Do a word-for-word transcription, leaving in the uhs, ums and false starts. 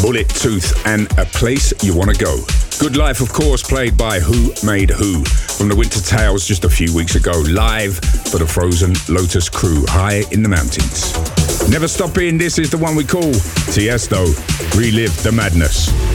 Bullet Tooth and A Place You Wanna Go. Good Life, of course, played by Who Made Who from the Winter Tales just a few weeks ago, live for the Frozen Lotus crew high in the mountains. Never Stop Being This is the one we call Tiesto, Relive the Madness.